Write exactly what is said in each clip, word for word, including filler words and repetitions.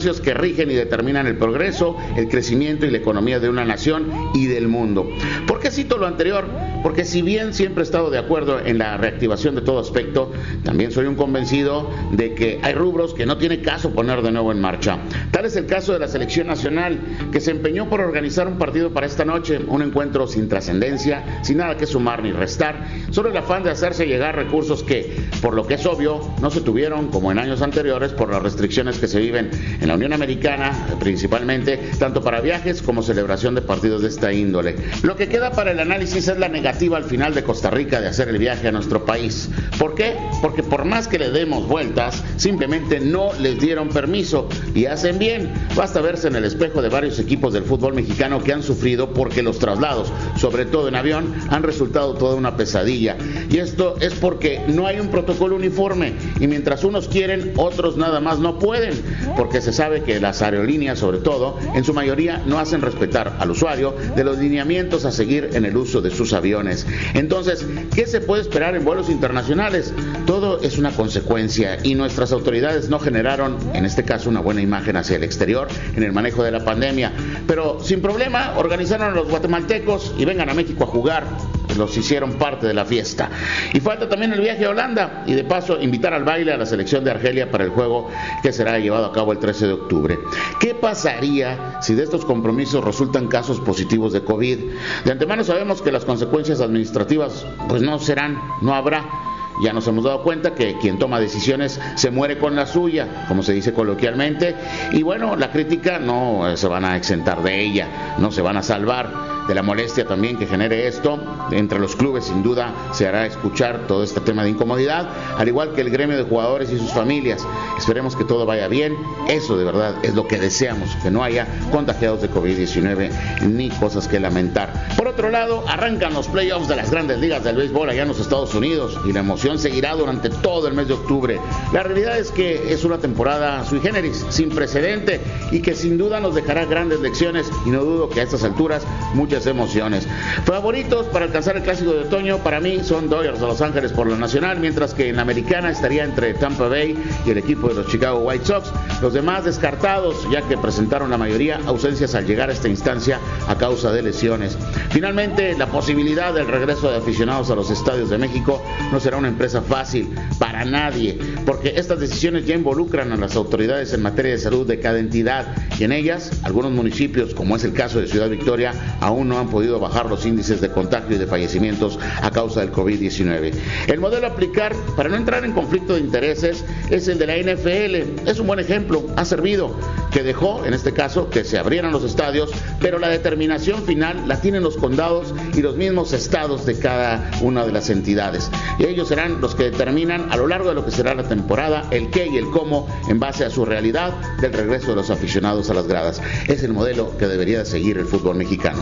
negocios que rigen y determinan el progreso, el crecimiento y la economía de una nación y del mundo. ¿Por qué cito lo anterior? Porque si bien siempre he estado de acuerdo en la reactivación de todo aspecto, también soy un convencido de que hay rubros que no tiene caso poner de nuevo en marcha. Tal es el caso de la selección nacional, que se empeñó por organizar un partido para esta noche, un encuentro sin trascendencia, sin nada que sumar ni restar, solo el afán de hacerse llegar recursos que, por lo que es obvio, no se tuvieron como en años anteriores por las restricciones que se viven en la Unión Americana, principalmente, tanto para viajes como celebración de partidos de esta índole. Lo que queda para el análisis es la negativa al final de Costa Rica de hacer el viaje a nuestro país. ¿Por qué? Porque por más que le demos vueltas, simplemente no les dieron permiso, y hacen bien. Basta verse en el espejo de varios equipos del fútbol mexicano que han sufrido porque los traslados, sobre todo en avión, han resultado toda una pesadilla. Y esto es porque no hay un protocolo uniforme, y mientras unos quieren, otros nada más no pueden, porque se sabe que las aerolíneas, sobre todo, en su mayoría no hacen respetar al usuario de los lineamientos a seguir en el uso de sus aviones. Entonces, ¿qué se puede esperar en vuelos internacionales? Todo es una consecuencia, y nuestras autoridades no generaron, en este caso, una buena imagen hacia el exterior en el manejo de la pandemia, pero sin problema organizaron a los guatemaltecos y vengan a México a jugar. Los hicieron parte de la fiesta. Y falta también el viaje a Holanda, y de paso invitar al baile a la selección de Argelia para el juego que será llevado a cabo el trece de octubre. ¿Qué pasaría si de estos compromisos resultan casos positivos de COVID? De antemano sabemos que las consecuencias administrativas pues no serán, no habrá. Ya nos hemos dado cuenta que quien toma decisiones se muere con la suya, como se dice coloquialmente, y bueno, la crítica no se van a exentar de ella, no se van a salvar de la molestia también que genere esto. Entre los clubes sin duda se hará escuchar todo este tema de incomodidad, al igual que el gremio de jugadores y sus familias. Esperemos que todo vaya bien, eso de verdad es lo que deseamos, que no haya contagiados de COVID diecinueve ni cosas que lamentar. Por otro lado, arrancan los playoffs de las grandes ligas del béisbol allá en los Estados Unidos, y la emoción seguirá durante todo el mes de octubre. La realidad es que es una temporada sui generis, sin precedente, y que sin duda nos dejará grandes lecciones, y no dudo que a estas alturas muchas emociones. Favoritos para alcanzar el clásico de otoño para mí son Dodgers de Los Ángeles por la nacional, mientras que en la americana estaría entre Tampa Bay y el equipo de los Chicago White Sox. Los demás descartados, ya que presentaron la mayoría ausencias al llegar a esta instancia a causa de lesiones. Finalmente, la posibilidad del regreso de aficionados a los estadios de México no será una empresa fácil para nadie, porque estas decisiones ya involucran a las autoridades en materia de salud de cada entidad, y en ellas algunos municipios, como es el caso de Ciudad Victoria, aún no han podido bajar los índices de contagio y de fallecimientos a causa del COVID diecinueve. El modelo a aplicar para no entrar en conflicto de intereses es el de la N F L. Es un buen ejemplo, ha servido, que dejó, en este caso, que se abrieran los estadios, pero la determinación final la tienen los condados y los mismos estados de cada una de las entidades. Y ellos serán los que determinan a lo largo de lo que será la temporada el qué y el cómo en base a su realidad del regreso de los aficionados a las gradas. Es el modelo que debería de seguir el fútbol mexicano.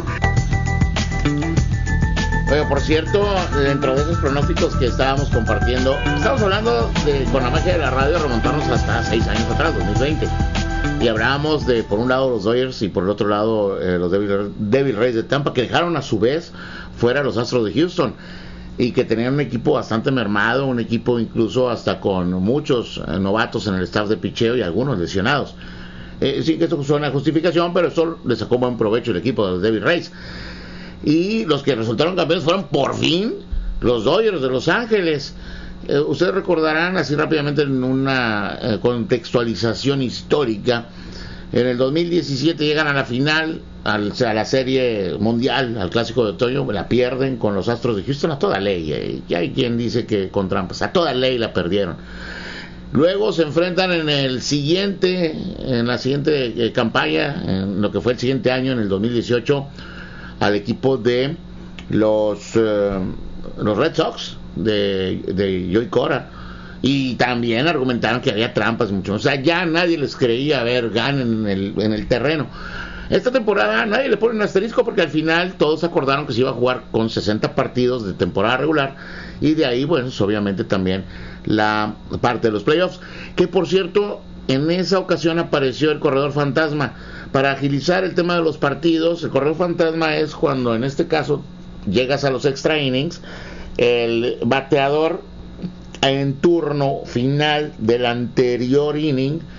Oye, por cierto, dentro de esos pronósticos que estábamos compartiendo, estamos hablando de, con la magia de la radio, remontarnos hasta seis años atrás, dos mil veinte. Y hablábamos de, por un lado, los Dodgers y por el otro lado, eh, los Devil, Devil Rays de Tampa, que dejaron a su vez fuera los Astros de Houston, y que tenían un equipo bastante mermado, un equipo incluso hasta con muchos eh, novatos en el staff de picheo y algunos lesionados. Eh, sí que esto es una justificación, pero eso le sacó buen provecho el equipo de los Devil Rays. Y los que resultaron campeones fueron por fin los Dodgers de Los Ángeles. Eh, ustedes recordarán así rápidamente en una eh, contextualización histórica, en el dos mil diecisiete llegan a la final, al, o sea, a la serie mundial, al clásico de otoño, la pierden con los Astros de Houston a toda ley, eh, y hay quien dice que con trampas, a toda ley la perdieron. Luego se enfrentan en el siguiente, en la siguiente eh, campaña, en lo que fue el siguiente año, en el dos mil dieciocho, al equipo de los eh, los Red Sox de, de Joey Cora, y también argumentaron que había trampas mucho, o sea, ya nadie les creía ver gan en el, en el terreno. Esta temporada nadie le pone un asterisco porque al final todos acordaron que se iba a jugar con sesenta partidos de temporada regular, y de ahí, bueno, pues, obviamente también la parte de los playoffs, que por cierto, en esa ocasión apareció el corredor fantasma para agilizar el tema de los partidos. El corredor fantasma es cuando, en este caso, llegas a los extra innings, el bateador en turno final del anterior inning,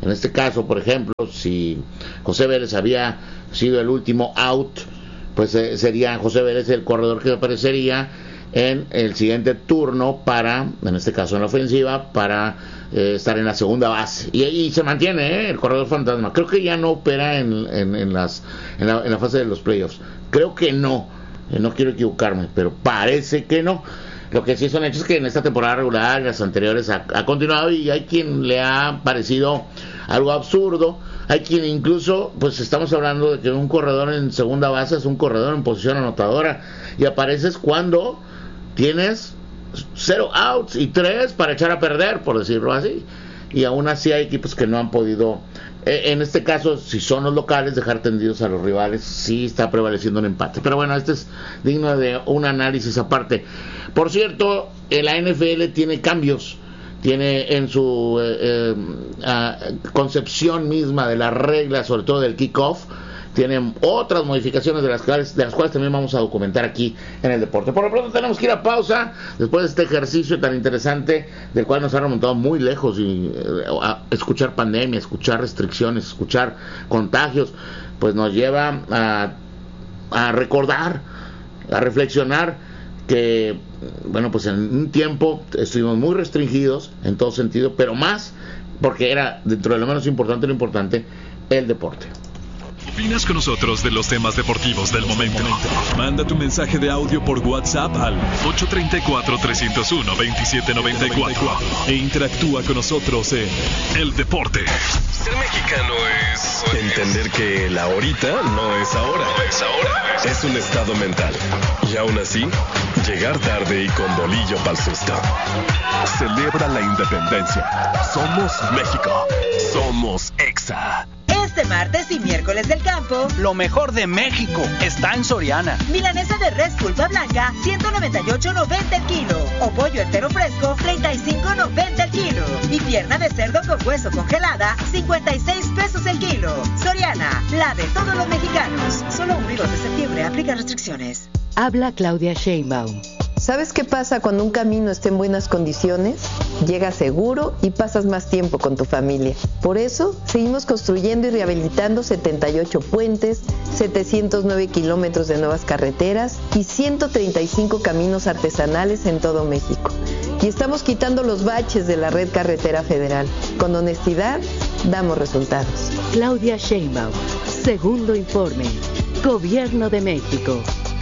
En este caso, por ejemplo, si José Vélez había sido el último out, pues eh, sería José Vélez el corredor que aparecería en el siguiente turno para, en este caso en la ofensiva, para eh, estar en la segunda base. Y ahí se mantiene ¿eh? el corredor fantasma. Creo que ya no opera en, en, en, las, en, la, en la fase de los playoffs. Creo que no. Eh, no quiero equivocarme, pero parece que no. Lo que sí son hechos es que en esta temporada regular, en las anteriores, ha, ha continuado, y hay quien le ha parecido algo absurdo. Hay quien incluso, pues estamos hablando de que un corredor en segunda base es un corredor en posición anotadora, y apareces cuando tienes cero outs y tres para echar a perder, por decirlo así. Y aún así hay equipos que no han podido, eh, en este caso, si son los locales, dejar tendidos a los rivales. Sí está prevaleciendo un empate, pero bueno, este es digno de un análisis aparte. Por cierto, la N F L tiene cambios, tiene en su eh, eh, uh, concepción misma de las reglas, sobre todo del kickoff, tienen otras modificaciones de las cuales, de las cuales también vamos a documentar aquí en el deporte. Por lo pronto tenemos que ir a pausa después de este ejercicio tan interesante, del cual nos ha remontado muy lejos, y eh, a escuchar pandemia, escuchar restricciones, escuchar contagios, pues nos lleva a, a recordar, a reflexionar que, bueno, pues en un tiempo estuvimos muy restringidos en todo sentido, pero más porque era, dentro de lo menos importante, lo importante, el deporte. ¿Opinas con nosotros de los temas deportivos del momento? Manda tu mensaje de audio por WhatsApp al ocho tres cuatro, tres cero uno, dos siete nueve cuatro e interactúa con nosotros en El Deporte. Ser mexicano es entender que la ahorita no es ahora. No es ahora. Es un estado mental. Y aún así, llegar tarde y con bolillo pa'l susto. Celebra la independencia. Somos México. Somos Exa. Este martes y miércoles del campo, lo mejor de México está en Soriana. Milanesa de res pulpa blanca, ciento noventa y ocho noventa el kilo. O pollo entero fresco, treinta y cinco noventa el kilo. Y pierna de cerdo con hueso congelada, cincuenta y seis pesos el kilo. Soriana, la de todos los mexicanos. Solo uno y dos de septiembre, aplica restricciones. Habla Claudia Sheinbaum. ¿Sabes qué pasa cuando un camino está en buenas condiciones? Llegas seguro y pasas más tiempo con tu familia. Por eso, seguimos construyendo y rehabilitando setenta y ocho puentes, setecientos nueve kilómetros de nuevas carreteras y ciento treinta y cinco caminos artesanales en todo México. Y estamos quitando los baches de la red carretera federal. Con honestidad, damos resultados. Claudia Sheinbaum, segundo informe. Gobierno de México.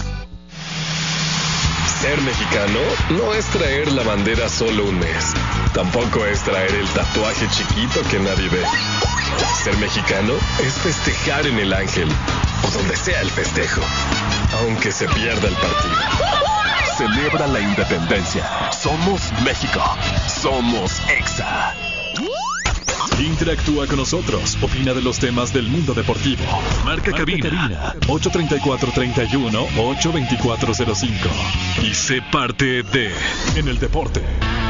Ser mexicano no es traer la bandera solo un mes. Tampoco es traer el tatuaje chiquito que nadie ve. Ser mexicano es festejar en el Ángel, o donde sea el festejo, aunque se pierda el partido. Celebra la independencia. Somos México. Somos Exa. Interactúa con nosotros. Opina de los temas del mundo deportivo. Marca, Marca cabina, cabina ocho tres cuatro, tres uno, ocho dos cuatro cero cinco y sé parte de En el Deporte.